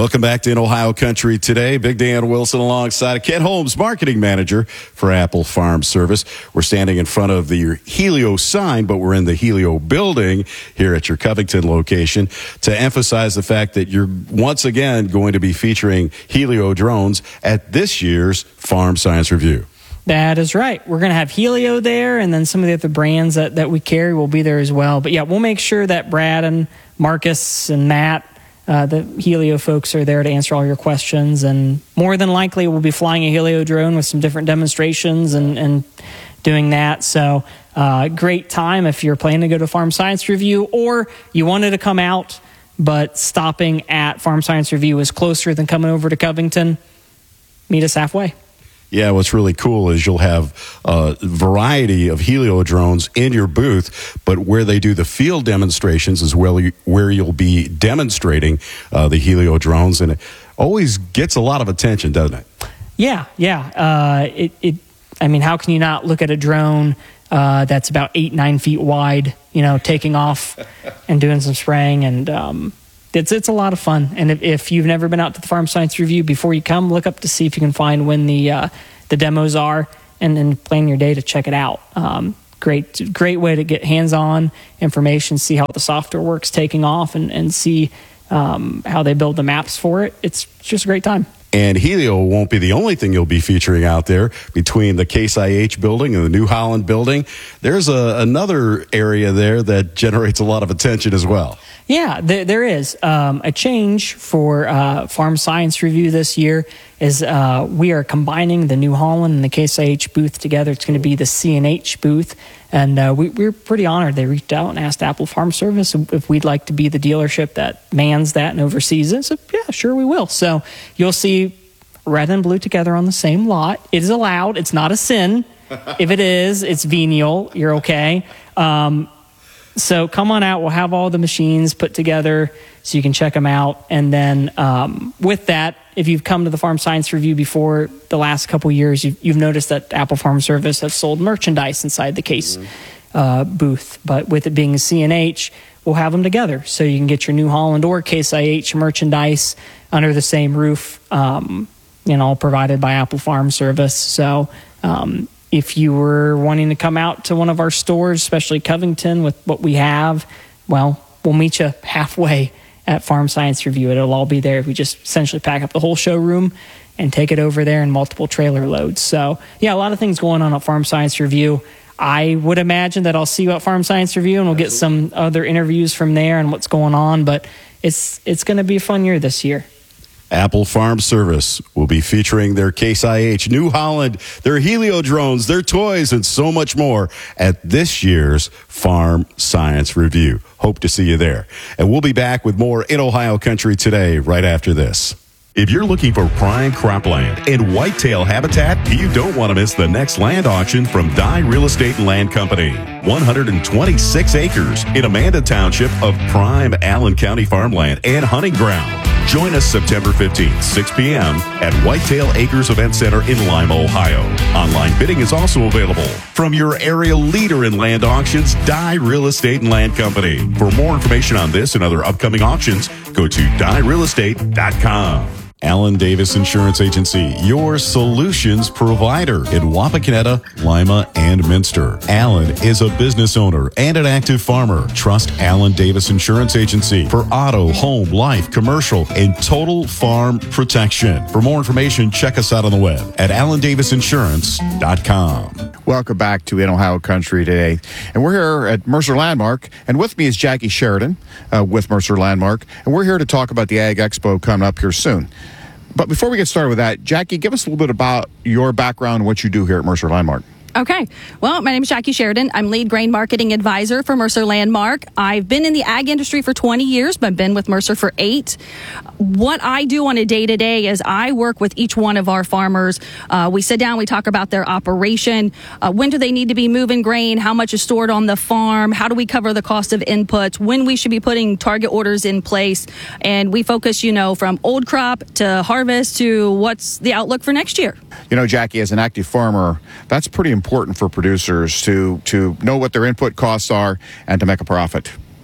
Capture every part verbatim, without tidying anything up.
Welcome back to In Ohio Country today. Big Dan Wilson alongside Ken Holmes, marketing manager for Apple Farm Service. We're standing in front of the Helio sign, but we're in the Helio building here at your Covington location to emphasize the fact that you're once again going to be featuring Helio drones at this year's Farm Science Review. That is right. We're going to have Helio there, and then some of the other brands that, that we carry will be there as well. But yeah, we'll make sure that Brad and Marcus and Matt, Uh, the Helio folks, are there to answer all your questions, and more than likely we'll be flying a Helio drone with some different demonstrations and, and doing that. So uh, great time if you're planning to go to Farm Science Review, or you wanted to come out but stopping at Farm Science Review is closer than coming over to Covington. Meet us halfway. Yeah, what's really cool is you'll have a variety of Helio drones in your booth, but where they do the field demonstrations is where, you, where you'll be demonstrating uh, the Helio drones, and it always gets a lot of attention, doesn't it? Yeah, yeah. Uh, it, it. I mean, how can you not look at a drone uh, that's about eight, nine feet wide, you know, taking off and doing some spraying, and um, It's it's a lot of fun. And if, if you've never been out to the Farm Science Review, before you come, look up to see if you can find when the uh, the demos are, and then plan your day to check it out. Um, great great way to get hands-on information, see how the software works taking off, and, and see um, how they build the maps for it. It's just a great time. And Helio won't be the only thing you'll be featuring out there. Between the Case I H building and the New Holland building, there's a, another area there that generates a lot of attention as well. Yeah, there, there is. Um, a change for uh, Farm Science Review this year is uh, we are combining the New Holland and the Case I H booth together. It's going to be the C and H booth. And uh, we, we're pretty honored. They reached out and asked Apple Farm Service if we'd like to be the dealership that mans that and oversees it. So, yeah, sure we will. So you'll see red and blue together on the same lot. It is allowed. It's not a sin. If it is, it's venial. You're okay. Um, so come on out. We'll have all the machines put together so you can check them out. And then um, with that, if you've come to the Farm Science Review before the last couple years, you've, you've noticed that Apple Farm Service has sold merchandise inside the Case mm-hmm. uh, booth. But with it being a C and H, we'll have them together. So you can get your New Holland or Case I H merchandise under the same roof, um, you know, all provided by Apple Farm Service. So um, if you were wanting to come out to one of our stores, especially Covington, with what we have, well, we'll meet you halfway at Farm Science Review. It'll all be there. We just essentially pack up the whole showroom and take it over there in multiple trailer loads. So, yeah, a lot of things going on at Farm Science Review. I would imagine that I'll see you at Farm Science Review, and we'll get some other interviews from there and what's going on. But it's it's going to be a fun year this year. Apple Farm Service will be featuring their Case I H, New Holland, their Helio drones, their toys, and so much more at this year's Farm Science Review. Hope to see you there. And we'll be back with more In Ohio Country today right after this. If you're looking for prime cropland and whitetail habitat, you don't want to miss the next land auction from Dye Real Estate and Land Company. one hundred twenty-six acres in Amanda Township of prime Allen County farmland and hunting ground. Join us September fifteenth, six p.m. at Whitetail Acres Event Center in Lima, Ohio. Online bidding is also available from your area leader in land auctions, Dye Real Estate and Land Company. For more information on this and other upcoming auctions, go to dye real estate dot com. Allen Davis Insurance Agency, your solutions provider in Wapakoneta, Lima, and Minster. Allen is a business owner and an active farmer. Trust Allen Davis Insurance Agency for auto, home, life, commercial, and total farm protection. For more information, check us out on the web at allen davis insurance dot com. Welcome back to In Ohio Country today. And we're here at Mercer Landmark, and with me is Jackie Sheridan uh, with Mercer Landmark, and we're here to talk about the Ag Expo coming up here soon. But before we get started with that, Jackie, give us a little bit about your background and what you do here at Mercer Landmark. Okay. Well, my name is Jackie Sheridan. I'm lead grain marketing advisor for Mercer Landmark. I've been in the ag industry for twenty years, but I've been with Mercer for eight. What I do on a day-to-day is I work with each one of our farmers. Uh, we sit down, we talk about their operation. Uh, when do they need to be moving grain? How much is stored on the farm? How do we cover the cost of inputs? When we should be putting target orders in place? And we focus, you know, from old crop to harvest to what's the outlook for next year. You know, Jackie, as an active farmer, that's pretty important. important for producers to to know what their input costs are and to make a profit.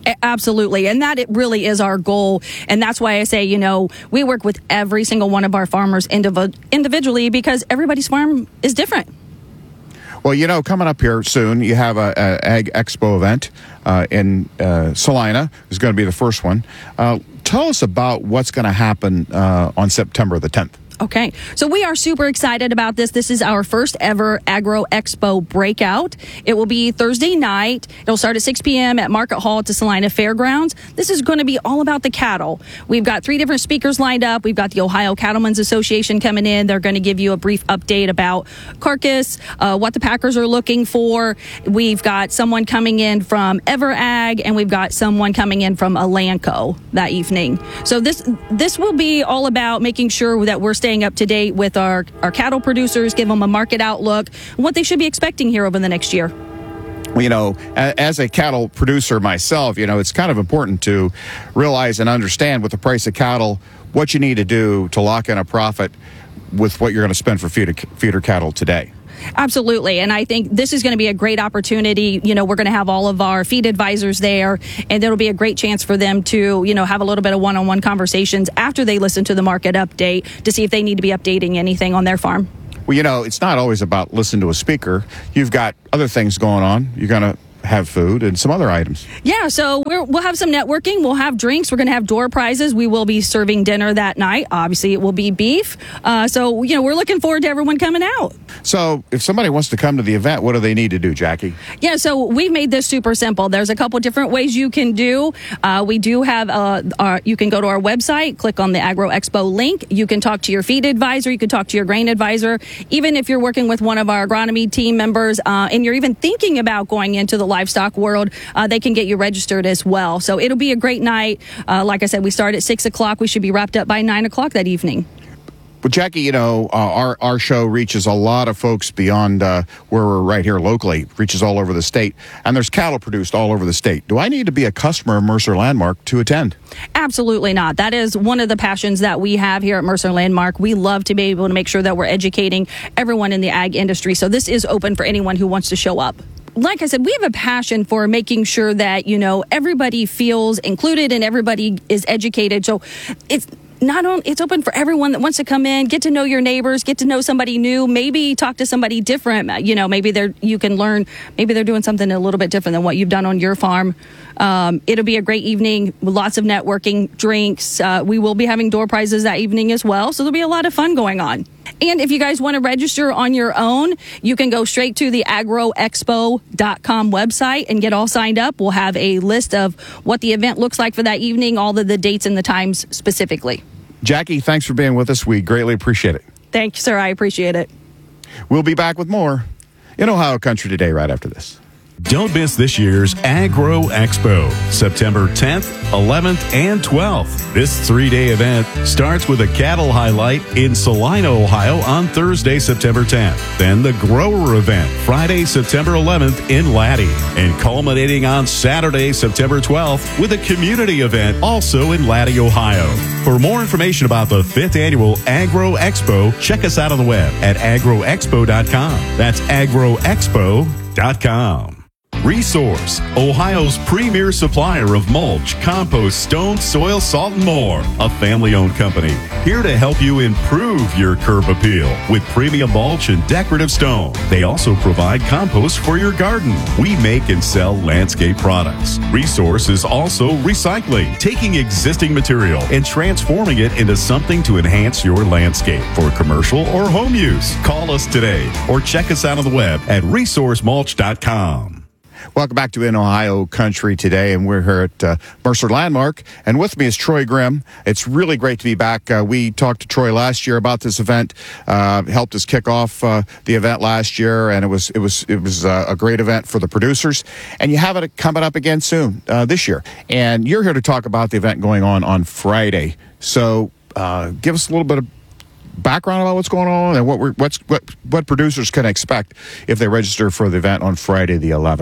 Absolutely. And that it really is our goal. And that's why I say, you know, we work with every single one of our farmers indiv- individually because everybody's farm is different. Well, you know, coming up here soon, you have a, a Ag Expo event uh, in uh, Salina. It's going to be the first one. Uh, tell us about what's going to happen uh, on September the tenth. Okay, so we are super excited about this. This is our first ever Agro Expo breakout. It will be Thursday night. It'll start at six p.m. at Market Hall at the Salina Fairgrounds. This is going to be all about the cattle. We've got three different speakers lined up. We've got the Ohio Cattlemen's Association coming in. They're going to give you a brief update about carcass, uh, what the packers are looking for. We've got someone coming in from EverAg, and we've got someone coming in from Elanco that evening. So this this will be all about making sure that we're staying up to date with our, our cattle producers, give them a market outlook, and what they should be expecting here over the next year. Well, you know, as a cattle producer myself, you know, it's kind of important to realize and understand with the price of cattle what you need to do to lock in a profit with what you're going to spend for feeder, feeder cattle today. Absolutely. And I think this is going to be a great opportunity. You know, we're going to have all of our feed advisors there, and it'll be a great chance for them to, you know, have a little bit of one-on-one conversations after they listen to the market update to see if they need to be updating anything on their farm. Well, you know, it's not always about listening to a speaker. You've got other things going on. You're going to have food and some other items. Yeah, so we're, we'll have some networking. We'll have drinks. We're going to have door prizes. We will be serving dinner that night. Obviously, it will be beef. Uh, so, you know, we're looking forward to everyone coming out. So if somebody wants to come to the event, what do they need to do, Jackie? Yeah, so we've made this super simple. There's a couple different ways you can do. Uh, we do have, uh, our, you can go to our website, click on the Agro Expo link. You can talk to your feed advisor. You can talk to your grain advisor. Even if you're working with one of our agronomy team members uh, and you're even thinking about going into the livestock world, uh, they can get you registered as well. So it'll be a great night. Uh, like I said, we start at six o'clock. We should be wrapped up by nine o'clock that evening. Well, Jackie, you know, uh, our, our show reaches a lot of folks beyond uh, where we're right here locally, reaches all over the state, and there's cattle produced all over the state. Do I need to be a customer of Mercer Landmark to attend? Absolutely not. That is one of the passions that we have here at Mercer Landmark. We love to be able to make sure that we're educating everyone in the ag industry. So this is open for anyone who wants to show up. Like I said, we have a passion for making sure that, you know, everybody feels included and everybody is educated. So it's not only, it's open for everyone that wants to come in, get to know your neighbors, get to know somebody new, maybe talk to somebody different. You know, maybe they're, you can learn, maybe they're doing something a little bit different than what you've done on your farm. Um, it'll be a great evening, lots of networking, drinks. Uh, we will be having door prizes that evening as well. So there'll be a lot of fun going on. And if you guys want to register on your own, you can go straight to the agro expo dot com website and get all signed up. We'll have a list of what the event looks like for that evening, all of the dates and the times specifically. Jackie, thanks for being with us. We greatly appreciate it. Thank you, sir. I appreciate it. We'll be back with more in Ohio Country Today right after this. Don't miss this year's Agro Expo, September tenth, eleventh, and twelfth. This three-day event starts with a cattle highlight in Salina, Ohio on Thursday, September tenth. Then the grower event, Friday, September eleventh in Laddie. And culminating on Saturday, September twelfth with a community event also in Laddie, Ohio. For more information about the fifth annual Agro Expo, check us out on the web at agro expo dot com. That's agro expo dot com. Resource, Ohio's premier supplier of mulch, compost, stone, soil, salt, and more. A family-owned company here to help you improve your curb appeal with premium mulch and decorative stone. They also provide compost for your garden. We make and sell landscape products. Resource is also recycling, taking existing material and transforming it into something to enhance your landscape for commercial or home use. Call us today or check us out on the web at resource mulch dot com. Welcome back to In Ohio Country Today, and we're here at uh, Mercer Landmark, and with me is Troy Grimm. It's really great to be back. Uh, we talked to Troy last year about this event, uh, helped us kick off uh, the event last year, and it was it was it was uh, a great event for the producers. And you have it coming up again soon uh, this year, and you're here to talk about the event going on on Friday. So uh, give us a little bit of background about what's going on and what we're, what's what what producers can expect if they register for the event on Friday the eleventh.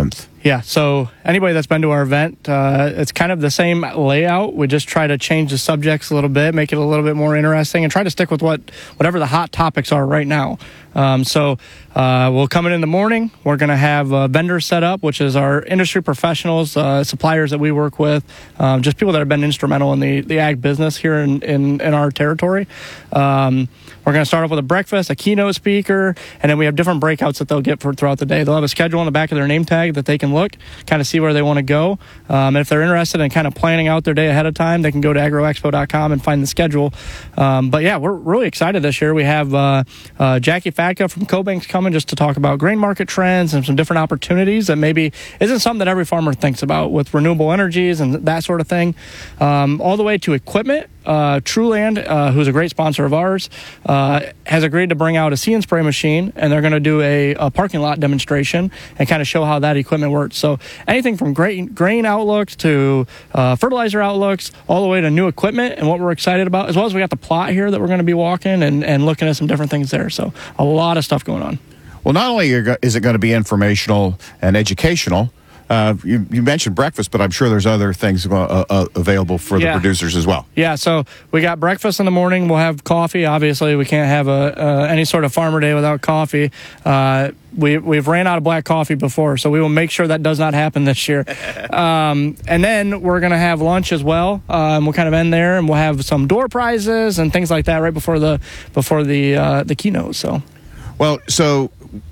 Yeah, so anybody that's been to our event, uh, it's kind of the same layout. We just try to change the subjects a little bit, make it a little bit more interesting, and try to stick with what whatever the hot topics are right now. Um, so uh, we'll come in in the morning. We're going to have uh, vendors set up, which is our industry professionals, uh, suppliers that we work with, um, just people that have been instrumental in the, the ag business here in, in, in our territory. Um, we're going to start off with a breakfast, a keynote speaker, and then we have different breakouts that they'll get for throughout the day. They'll have a schedule on the back of their name tag that they can look, kind of see where they want to go. Um, and if they're interested in kind of planning out their day ahead of time, they can go to agro expo dot com and find the schedule. Um, but yeah, we're really excited this year. We have uh, uh, Jackie Fatka from Cobanks coming just to talk about grain market trends and some different opportunities that maybe isn't something that every farmer thinks about with renewable energies and that sort of thing. Um, all the way to equipment. Uh, Truland, uh, who's a great sponsor of ours, uh, has agreed to bring out a See and Spray machine, and they're going to do a, a parking lot demonstration and kind of show how that equipment works. So anything from grain, grain outlooks to uh, fertilizer outlooks, all the way to new equipment and what we're excited about, as well as we got the plot here that we're going to be walking and, and looking at some different things there. So a lot of stuff going on. Well, not only is it going to be informational and educational, Uh, you, you mentioned breakfast, but I'm sure there's other things uh, uh, available for yeah. the producers as well. Yeah, so we got breakfast in the morning. We'll have coffee. Obviously, we can't have a uh, any sort of farmer day without coffee. Uh, we, we've ran out of black coffee before, so we will make sure that does not happen this year. Um, and then we're going to have lunch as well. Um, we'll kind of end there, and we'll have some door prizes and things like that right before the before the uh, the keynote. So, well, so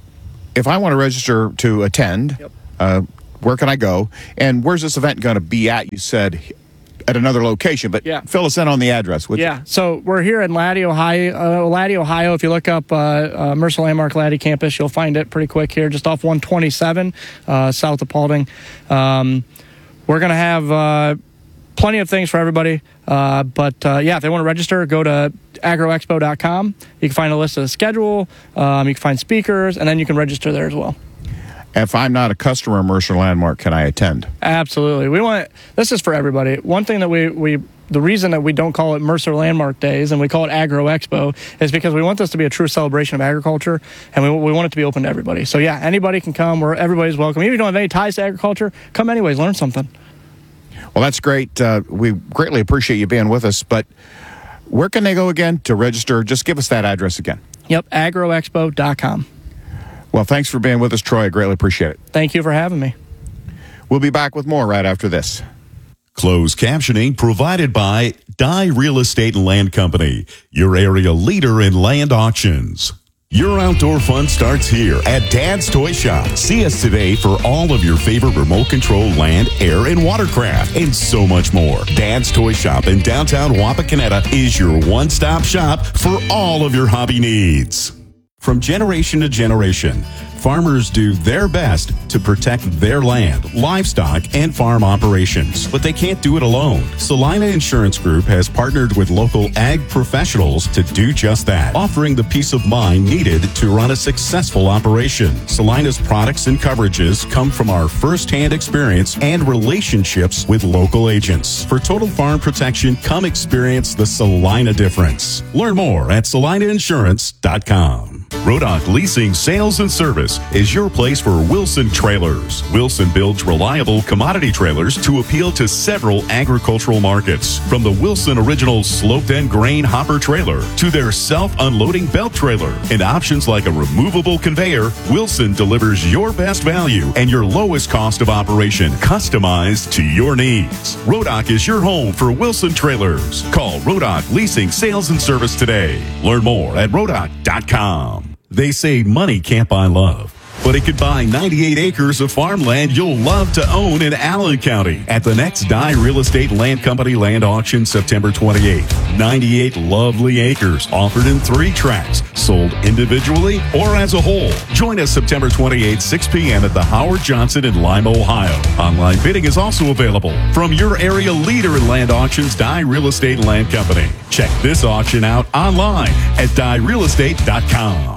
if I want to register to attend. Yep. Uh, Where can I go? And where's this event going to be at? You said at another location, but yeah. fill us in on the address. Would yeah, you? So we're here in Laddie, Ohio. Uh, Laddie, Ohio. If you look up uh, uh, Mercer Landmark Laddie campus, you'll find it pretty quick here, just off one twenty-seven, uh, south of Paulding. Um, we're going to have uh, plenty of things for everybody. Uh, but, uh, yeah, if they want to register, go to agro expo dot com. You can find a list of the schedule. Um, you can find speakers, and then you can register there as well. If I'm not a customer of Mercer Landmark, can I attend? Absolutely. We want this is for everybody. One thing that we, we the reason that we don't call it Mercer Landmark Days and we call it Agro Expo is because we want this to be a true celebration of agriculture, and we, we want it to be open to everybody. So yeah, anybody can come. Where everybody's welcome. Even if you don't have any ties to agriculture, come anyways. Learn something. Well, that's great. Uh, we greatly appreciate you being with us. But where can they go again to register? Just give us that address again. Yep, agro expo dot com. Well, thanks for being with us, Troy. I greatly appreciate it. Thank you for having me. We'll be back with more right after this. Closed captioning provided by Dye Real Estate and Land Company, your area leader in land auctions. Your outdoor fun starts here at Dad's Toy Shop. See us today for all of your favorite remote control land, air, and watercraft, and so much more. Dad's Toy Shop in downtown Wapakoneta is your one-stop shop for all of your hobby needs. From generation to generation, farmers do their best to protect their land, livestock, and farm operations. But they can't do it alone. Salina Insurance Group has partnered with local ag professionals to do just that, offering the peace of mind needed to run a successful operation. Salina's products and coverages come from our first-hand experience and relationships with local agents. For total farm protection, come experience the Salina difference. Learn more at salina insurance dot com. Rodock Leasing Sales and Service is your place for Wilson Trailers. Wilson builds reliable commodity trailers to appeal to several agricultural markets. From the Wilson Original Sloped End Grain Hopper Trailer to their self-unloading belt trailer and options like a removable conveyor, Wilson delivers your best value and your lowest cost of operation, customized to your needs. Rodock is your home for Wilson Trailers. Call Rodock Leasing Sales and Service today. Learn more at rodock dot com. They say money can't buy love, but it could buy ninety-eight acres of farmland you'll love to own in Allen County at the next Dye Real Estate Land Company land auction September twenty-eighth. ninety-eight lovely acres offered in three tracts, sold individually or as a whole. Join us September twenty-eighth, six p.m. at the Howard Johnson in Lima, Ohio. Online bidding is also available from your area leader in land auctions, Dye Real Estate Land Company. Check this auction out online at dye real estate dot com.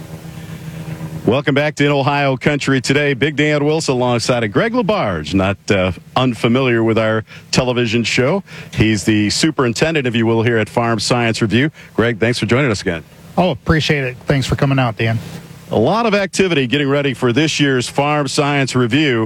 Welcome back to In Ohio Country today. Big Dan Wilson alongside of Greg LaBarge, not uh, unfamiliar with our television show. He's the superintendent, if you will, here at Farm Science Review. Greg, thanks for joining us again. Oh, appreciate it. Thanks for coming out, Dan. A lot of activity getting ready for this year's Farm Science Review.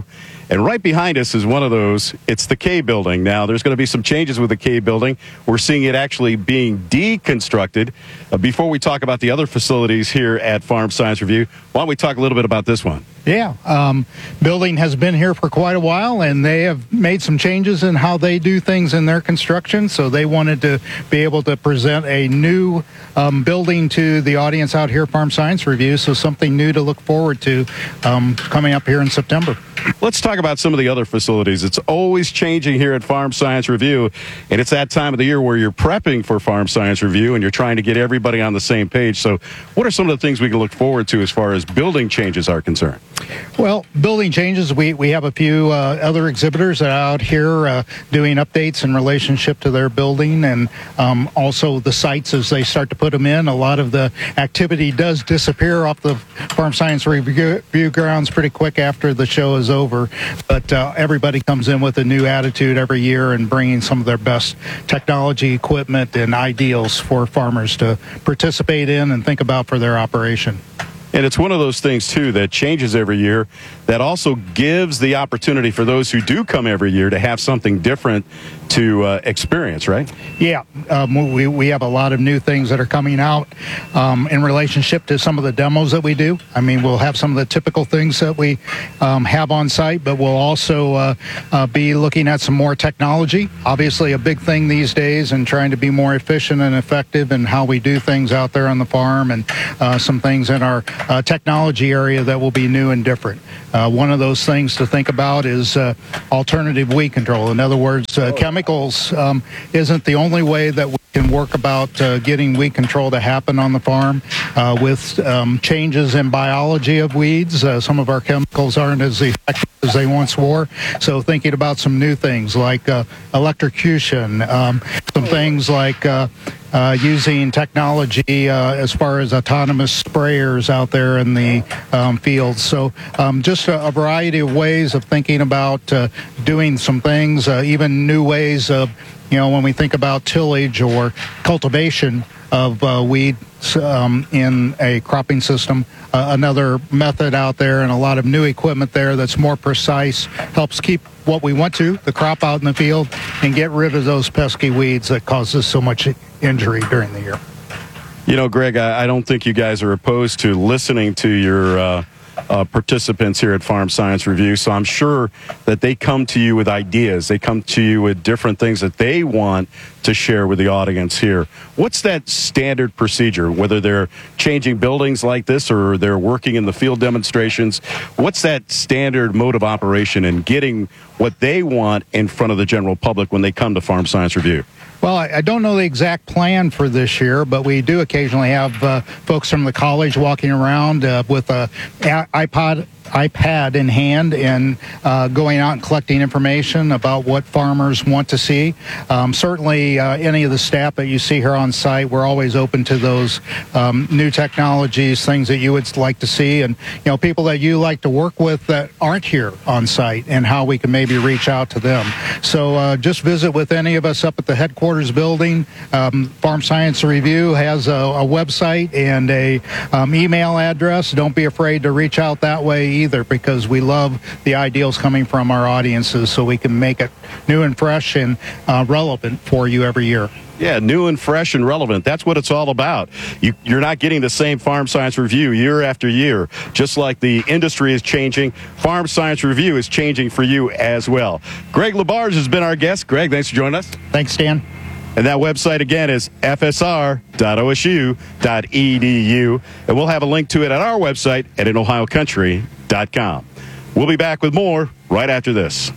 And right behind us is one of those. It's the K building. Now, there's going to be some changes with the K building. We're seeing it actually being deconstructed. Uh, before we talk about the other facilities here at Farm Science Review, why don't we talk a little bit about this one? Yeah, um, building has been here for quite a while, and they have made some changes in how they do things in their construction. So they wanted to be able to present a new um, building to the audience out here at Farm Science Review. So something new to look forward to um, coming up here in September. Let's talk about some of the other facilities. It's always changing here at Farm Science Review, and it's that time of the year where you're prepping for Farm Science Review and you're trying to get everybody on the same page. So what are some of the things we can look forward to as far as building changes are concerned? Well, building changes, we, we have a few uh, other exhibitors that are out here uh, doing updates in relationship to their building, and um, also the sites as they start to put them in. A lot of the activity does disappear off the Farm Science Review grounds pretty quick after the show is over, but uh, everybody comes in with a new attitude every year and bringing some of their best technology, equipment, and ideals for farmers to participate in and think about for their operation. And it's one of those things, too, that changes every year, that also gives the opportunity for those who do come every year to have something different to uh, experience, right? Yeah, um, we, we have a lot of new things that are coming out um, in relationship to some of the demos that we do. I mean, we'll have some of the typical things that we um, have on site, but we'll also uh, uh, be looking at some more technology. Obviously, a big thing these days, and trying to be more efficient and effective in how we do things out there on the farm, and uh, some things in our uh, technology area that will be new and different. Uh, one of those things to think about is uh, alternative weed control. In other words, uh, chemicals um, isn't the only way that we can work about uh, getting weed control to happen on the farm. Uh, with um, changes in biology of weeds, uh, some of our chemicals aren't as effective as they once were. So thinking about some new things like uh, electrocution, um, some things like uh, Uh, using technology uh, as far as autonomous sprayers out there in the um, fields. So um, just a, a variety of ways of thinking about uh, doing some things, uh, even new ways of, you know, when we think about tillage or cultivation of uh, weeds um, in a cropping system, uh, another method out there, and a lot of new equipment there that's more precise, helps keep what we want to, the crop out in the field, and get rid of those pesky weeds that cause us so much injury during the year. You know, Greg, I, I don't think you guys are opposed to listening to your uh, uh, participants here at Farm Science Review, so I'm sure that they come to you with ideas. They come to you with different things that they want to share with the audience here. What's that standard procedure, whether they're changing buildings like this or they're working in the field demonstrations? What's that standard mode of operation in getting what they want in front of the general public when they come to Farm Science Review? Well, I, I don't know the exact plan for this year, but we do occasionally have uh, folks from the college walking around uh, with a, a iPod iPad in hand and uh, going out and collecting information about what farmers want to see. Um, certainly, uh, any of the staff that you see here on site, we're always open to those um, new technologies, things that you would like to see, and you know, people that you like to work with that aren't here on site, and how we can maybe reach out to them. So uh, just visit with any of us up at the headquarters building. Um, Farm Science Review has a, a website and a um, email address. Don't be afraid to reach out that way either, because we love the ideals coming from our audiences, so we can make it new and fresh and uh, relevant for you every year. Yeah, new and fresh and relevant. That's what it's all about. You, you're not getting the same Farm Science Review year after year. Just like the industry is changing, Farm Science Review is changing for you as well. Greg LaBarge has been our guest. Greg, thanks for joining us. Thanks, Dan. And that website, again, is f s r dot o s u dot e d u. And we'll have a link to it at our website at in ohio country dot com. We'll be back with more right after this.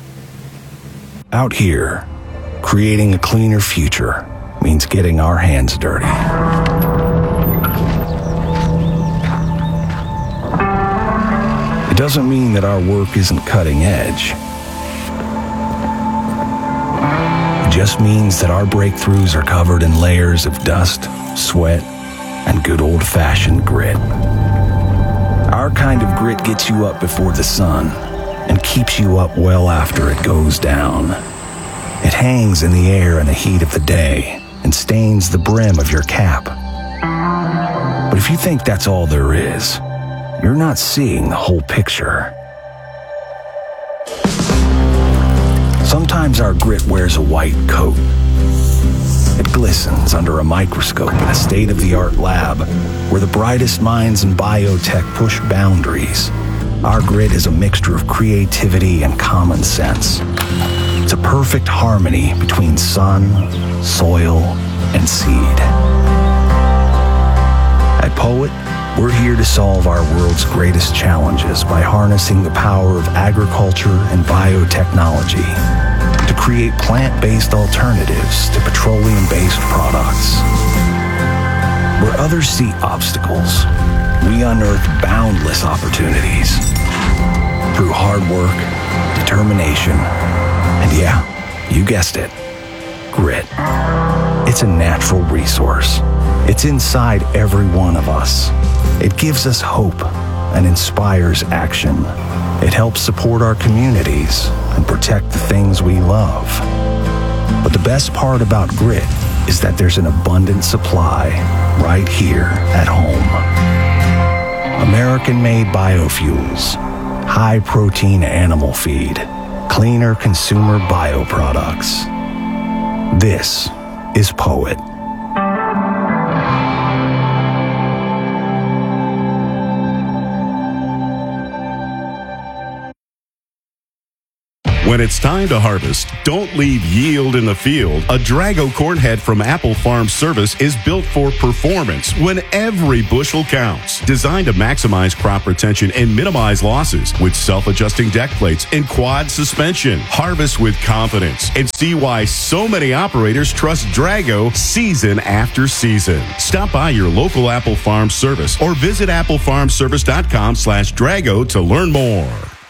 Out here, creating a cleaner future means getting our hands dirty. It doesn't mean that our work isn't cutting edge. It just means that our breakthroughs are covered in layers of dust, sweat, and good old-fashioned grit. Our kind of grit gets you up before the sun and keeps you up well after it goes down. It hangs in the air in the heat of the day and stains the brim of your cap. But if you think that's all there is, you're not seeing the whole picture. Sometimes our grit wears a white coat. It glistens under a microscope in a state-of-the-art lab where the brightest minds in biotech push boundaries. Our grit is a mixture of creativity and common sense. It's a perfect harmony between sun, soil, and seed. At Poet, we're here to solve our world's greatest challenges by harnessing the power of agriculture and biotechnology to create plant-based alternatives to petroleum-based products. Where others see obstacles, we unearth boundless opportunities through hard work, determination, and yeah, you guessed it, grit. It's a natural resource. It's inside every one of us. It gives us hope and inspires action. It helps support our communities and protect the things we love. But the best part about grit is that there's an abundant supply right here at home. American-made biofuels, high-protein animal feed, cleaner consumer bioproducts. This is Poet. When it's time to harvest, don't leave yield in the field. A Drago corn head from Apple Farm Service is built for performance when every bushel counts. Designed to maximize crop retention and minimize losses with self-adjusting deck plates and quad suspension. Harvest with confidence and see why so many operators trust Drago season after season. Stop by your local Apple Farm Service or visit apple farm service dot com slash Drago to learn more.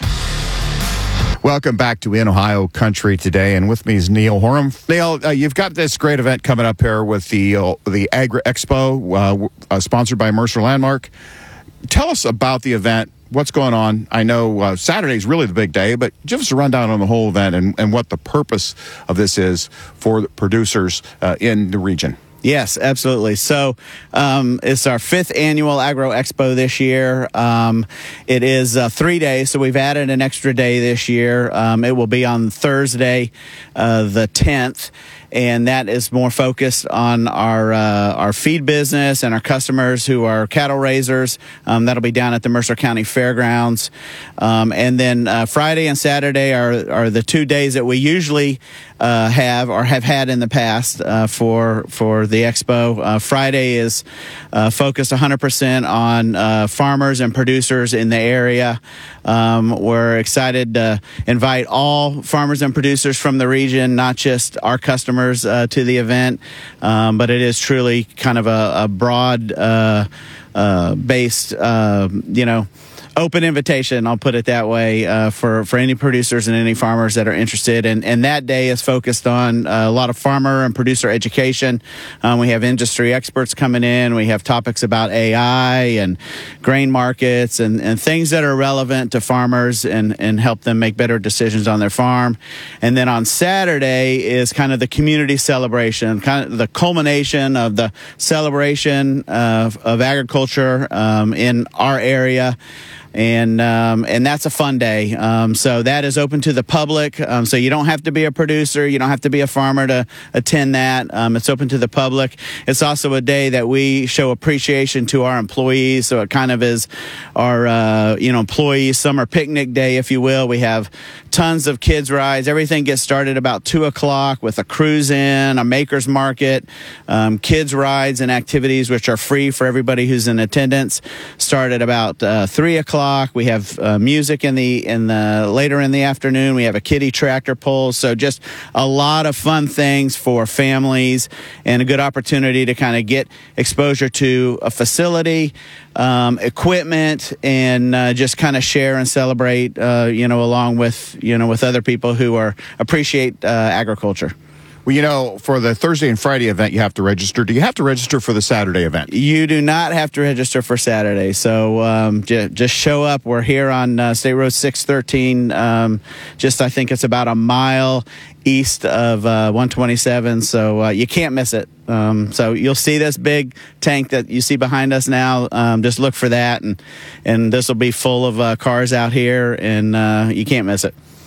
Welcome back to In Ohio Country today, and with me is Neil Horam. Neil, uh, you've got this great event coming up here with the uh, the Agri Expo, uh, uh, sponsored by Mercer Landmark. Tell us about the event. What's going on? I know uh, Saturday is really the big day, but give us a rundown on the whole event and, and what the purpose of this is for the producers uh, in the region. Yes, absolutely. So um, it's our fifth annual Agro Expo this year. Um, it is uh, three days, so we've added an extra day this year. Um, it will be on Thursday, uh, the tenth. And that is more focused on our uh, our feed business and our customers who are cattle raisers. Um, that'll be down at the Mercer County Fairgrounds. Um, and then uh, Friday and Saturday are, are the two days that we usually uh, have or have had in the past uh, for for the expo. Uh, Friday is uh, focused one hundred percent on uh, farmers and producers in the area. Um, we're excited to invite all farmers and producers from the region, not just our customers. Uh, to the event, um, but it is truly kind of a, a broad uh, uh, based, uh, you know, open invitation, I'll put it that way, uh, for, for any producers and any farmers that are interested. And, and that day is focused on uh, a lot of farmer and producer education. Um, we have industry experts coming in. We have topics about A I and grain markets and, and things that are relevant to farmers and, and help them make better decisions on their farm. And then on Saturday is kind of the community celebration, kind of the culmination of the celebration of, of agriculture um, in our area. And um, and that's a fun day. Um, so that is open to the public. Um, so you don't have to be a producer. You don't have to be a farmer to attend that. Um, it's open to the public. It's also a day that we show appreciation to our employees. So it kind of is our uh, you know employee summer picnic day, if you will. We have tons of kids rides. Everything gets started about two o'clock with a cruise in, a maker's market, um, kids rides and activities which are free for everybody who's in attendance. Start at about uh, three o'clock. We have uh, music in the in the later in the afternoon. We have a kiddie tractor pull. So just a lot of fun things for families and a good opportunity to kind of get exposure to a facility, um, equipment, and uh, just kind of share and celebrate, uh, you know, along with you know with other people who are appreciate uh, agriculture. Well, you know, for the Thursday and Friday event, you have to register. Do you have to register for the Saturday event? You do not have to register for Saturday. So um, j- just show up. We're here on uh, State Road six thirteen. Um, just, I think it's about a mile east of uh, one twenty-seven. So uh, you can't miss it. Um, so you'll see this big tank that you see behind us now. Um, just look for that. And, and this will be full of uh, cars out here, and uh, you can't miss it.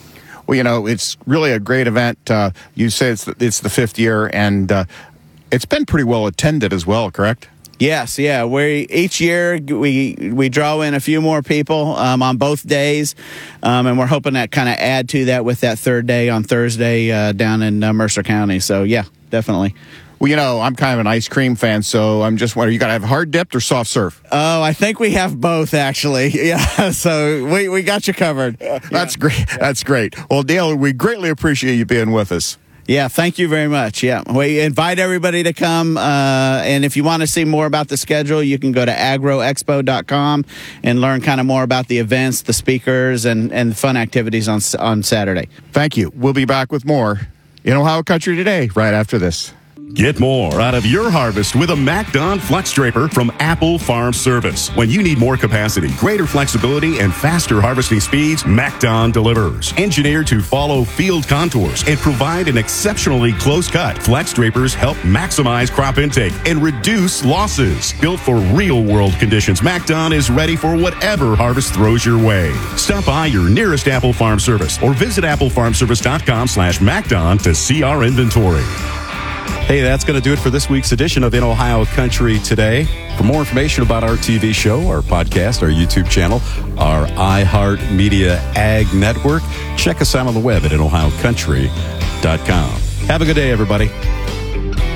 Well, you know, it's really a great event. Uh, you say it's the, it's the fifth year, and uh, it's been pretty well attended as well, correct? Yes, yeah. We each year we we draw in a few more people um, on both days, um, and we're hoping to kind of add to that with that third day on Thursday uh, down in uh, Mercer County. So yeah, definitely. Well, you know, I'm kind of an ice cream fan, so I'm just wondering, you got to have hard dipped or soft serve? Oh, I think we have both, actually. Yeah, so we, we got you covered. Uh, that's yeah. great. That's great. Well, Dale, we greatly appreciate you being with us. Yeah, thank you very much. Yeah, we invite everybody to come, uh, and if you want to see more about the schedule, you can go to agro expo dot com and learn kind of more about the events, the speakers, and, and fun activities on, on Saturday. Thank you. We'll be back with more in Ohio Country Today right after this. Get more out of your harvest with a MacDon Flex Draper from Apple Farm Service. When you need more capacity, greater flexibility, and faster harvesting speeds, MacDon delivers. Engineered to follow field contours and provide an exceptionally close cut, Flex Drapers help maximize crop intake and reduce losses. Built for real-world conditions, MacDon is ready for whatever harvest throws your way. Stop by your nearest Apple Farm Service or visit apple farm service dot com slash MacDon to see our inventory. Hey, that's going to do it for this week's edition of In Ohio Country Today. For more information about our T V show, our podcast, our YouTube channel, our iHeartMedia Ag Network, check us out on the web at in ohio country dot com. Have a good day, everybody.